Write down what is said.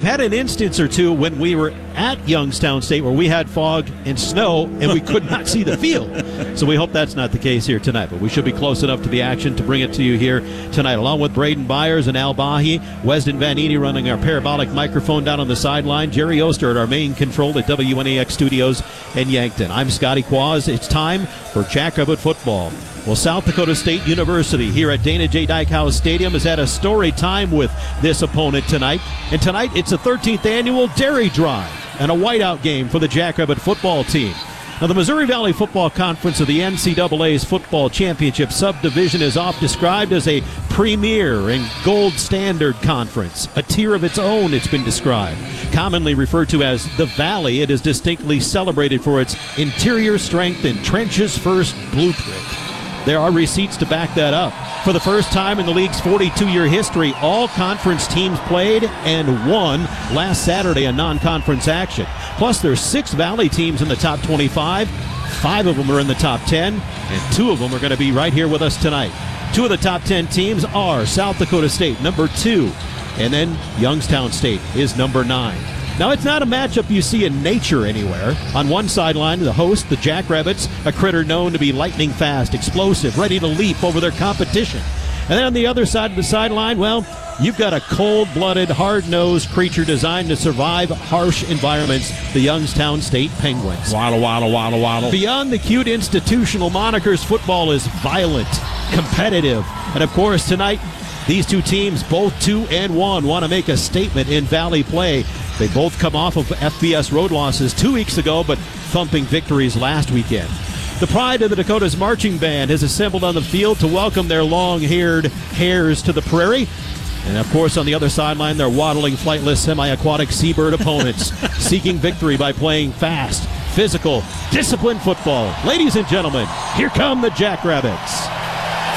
had an instance or two when we were at Youngstown State where we had fog and snow and we could not see the field. So we hope that's not the case here tonight, but we should be close enough to the action to bring it to you here tonight, along with Braden Byers and Al Bahi, Weston Van Ene running our parabolic microphone down on the sideline, Jerry Oster at our main control at WNAX Studios in Yankton. I'm Scotty Quaz. It's time for Jackrabbit football. Well, South Dakota State University here at Dana J. Dykehouse Stadium has had a storied time with this opponent tonight. And tonight it's the 13th annual Dairy Drive and a whiteout game for the Jackrabbit football team. Now, the Missouri Valley Football Conference of the NCAA's Football Championship Subdivision is oft described as a premier and gold standard conference. A tier of its own, it's been described. Commonly referred to as the Valley, it is distinctly celebrated for its interior strength and trenches first blueprint. There are receipts to back that up. For the first time in the league's 42-year history, all conference teams played and won last Saturday in non-conference action. Plus, there's 6 Valley teams in the top 25. 5 of them are in the top 10, and 2 of them are going to be right here with us tonight. 2 of the top 10 teams are South Dakota State, number 2, and then Youngstown State is number 9. Now, it's not a matchup you see in nature anywhere. On one sideline, the host, the Jackrabbits, a critter known to be lightning fast, explosive, ready to leap over their competition. And then on the other side of the sideline, well, you've got a cold-blooded, hard-nosed creature designed to survive harsh environments, the Youngstown State Penguins. Waddle, waddle, waddle, waddle. Beyond the cute institutional monikers, football is violent, competitive, and of course tonight, these two teams, both 2-1, want to make a statement in Valley play. They both come off of FBS road losses 2 weeks ago, but thumping victories last weekend. The pride of the Dakota's marching band has assembled on the field to welcome their long-haired hares to the prairie. And, of course, on the other sideline, their waddling, flightless, semi-aquatic seabird opponents seeking victory by playing fast, physical, disciplined football. Ladies and gentlemen, here come the Jackrabbits.